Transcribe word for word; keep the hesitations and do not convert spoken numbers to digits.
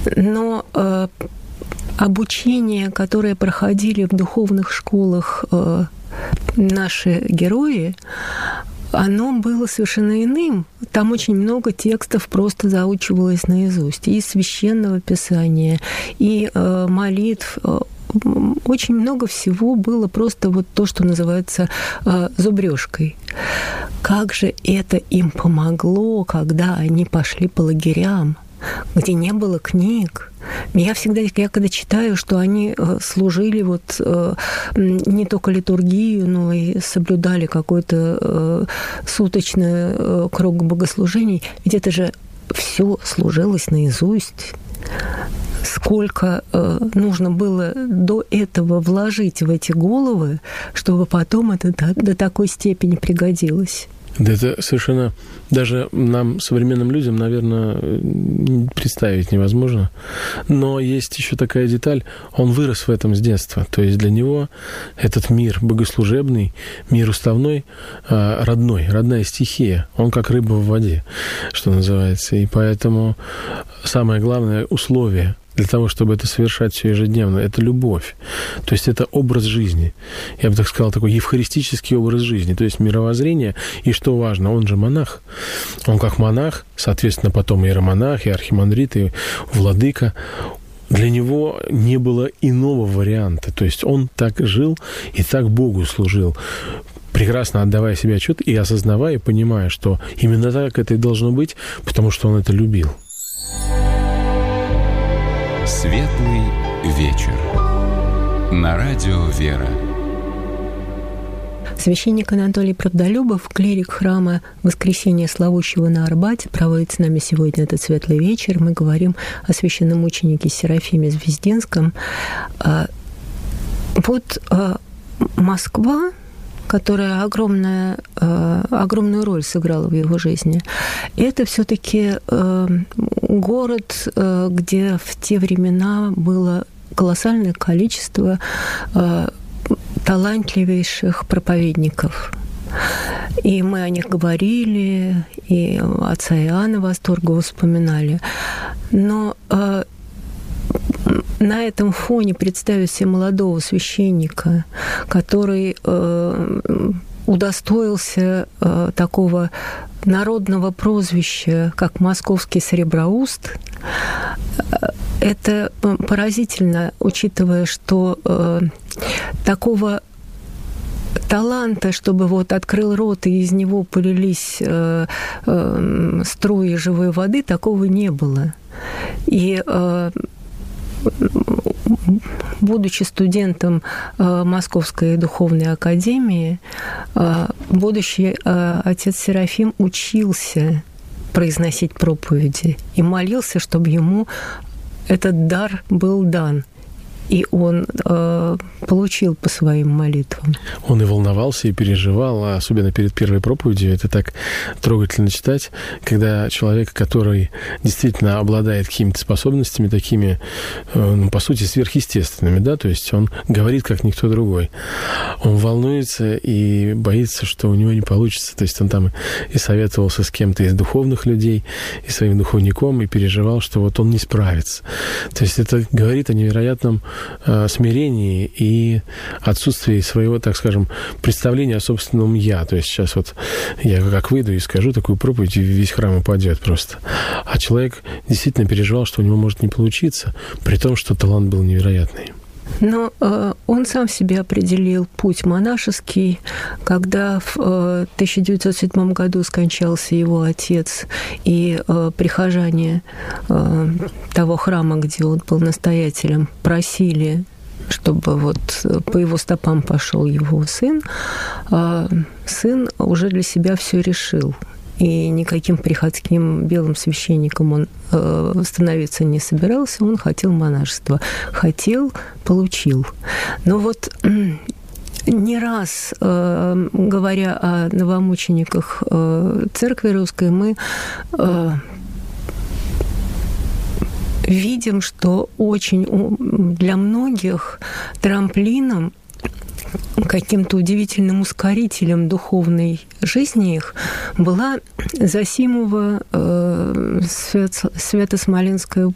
Но э, обучение, которое проходили в духовных школах э, наши герои, оно было совершенно иным. Там очень много текстов просто заучивалось наизусть. И из Священного Писания, и э, молитв. Очень много всего было просто вот то, что называется э, зубрёжкой. Как же это им помогло, когда они пошли по лагерям, где не было книг. Я всегда, я когда читаю, что они служили вот не только литургию, но и соблюдали какой-то суточный круг богослужений, ведь это же все служилось наизусть. Сколько нужно было до этого вложить в эти головы, чтобы потом это до такой степени пригодилось. Да это совершенно даже нам, современным людям, наверное, представить невозможно. Но есть еще такая деталь, он вырос в этом с детства. То есть для него этот мир богослужебный, мир уставной, родной, родная стихия. Он как рыба в воде, что называется. И поэтому самое главное условие для того, чтобы это совершать все ежедневно, это любовь. То есть это образ жизни. Я бы так сказал, такой евхаристический образ жизни. То есть мировоззрение. И что важно, он же монах. Он как монах, соответственно, потом иеромонах, и архимандрит, и владыка. Для него не было иного варианта. То есть он так жил и так Богу служил, прекрасно отдавая себе отчет и осознавая, и понимая, что именно так это и должно быть, потому что он это любил. Светлый вечер. На радио «Вера». Священник Анатолий Правдолюбов, клирик храма Воскресения Славущего на Арбате, проводит с нами сегодня этот светлый вечер. Мы говорим о священномученике Серафиме Звездинском. Вот Москва, которая огромная, огромную роль сыграла в его жизни, это все-таки город, где в те времена было колоссальное количество талантливейших проповедников. И мы о них говорили, и отца Иоанна Восторгова вспоминали. Но на этом фоне представить себе молодого священника, который э, удостоился э, такого народного прозвища, как «Московский Среброуст», это поразительно, учитывая, что э, такого таланта, чтобы вот открыл рот, и из него полились э, э, струи живой воды, такого не было. И э, будучи студентом Московской духовной академии, будущий отец Серафим учился произносить проповеди и молился, чтобы ему этот дар был дан. И он э, получил по своим молитвам. Он и волновался, и переживал, а особенно перед первой проповедью. Это так трогательно читать, когда человек, который действительно обладает какими-то способностями такими, э, ну, по сути, сверхъестественными, да, то есть он говорит, как никто другой. Он волнуется и боится, что у него не получится. То есть он там и советовался с кем-то из духовных людей, и своим духовником, и переживал, что вот он не справится. То есть это говорит о невероятном смирении и отсутствии своего, так скажем, представления о собственном «я». То есть сейчас вот я как выйду и скажу такую проповедь, и весь храм упадет просто. А человек действительно переживал, что у него может не получиться, при том, что талант был невероятный. Но э, он сам себе определил путь монашеский, когда в э, тысяча девятьсот седьмом году скончался его отец, и э, прихожане э, того храма, где он был настоятелем, просили, чтобы вот по его стопам пошел его сын. Э, сын уже для себя все решил. И никаким приходским белым священником он э, становиться не собирался, он хотел монашества. Хотел, получил. Но вот э, не раз, э, говоря о новомучениках э, Церкви Русской, мы э, видим, что очень для многих трамплином, каким-то удивительным ускорителем духовной жизни их была Зосимова э, Свято-Смоленская